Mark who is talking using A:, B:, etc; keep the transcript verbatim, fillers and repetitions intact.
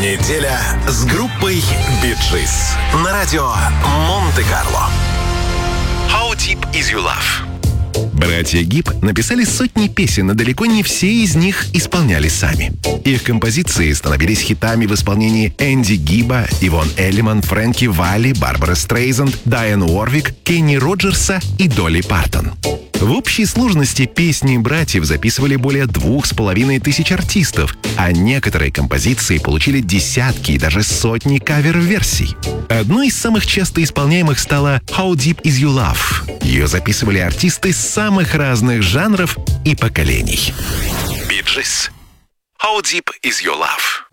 A: Неделя с группой Bee Gees на радио Монте-Карло. How Deep Is Your Love?
B: Братья Гиб написали сотни песен, но далеко не все из них исполняли сами. Их композиции становились хитами в исполнении Энди Гиба, Ивон Эллиман, Фрэнки Валли, Барбара Стрейзанд, Дайан Уорвик, Кенни Роджерса и Долли Партон. В общей сложности песни братьев записывали более двух с половиной тысяч артистов, а некоторые композиции получили десятки и даже сотни кавер-версий. Одной из самых часто исполняемых стала «How Deep Is Your Love». Ее записывали артисты самых разных жанров и поколений.
A: Bee Gees. How Deep Is Your Love?